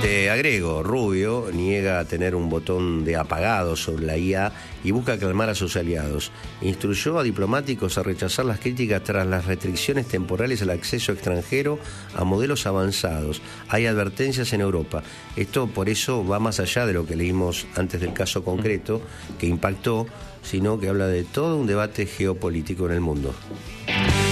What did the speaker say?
Te agrego, Rubio niega tener un botón de apagado sobre la IA y busca calmar a sus aliados. Instruyó a diplomáticos a rechazar las críticas tras las restricciones temporales al acceso extranjero a modelos avanzados. Hay advertencias en Europa. Esto por eso va más allá de lo que leímos antes del caso concreto que impactó, sino que habla de todo un debate geopolítico en el mundo.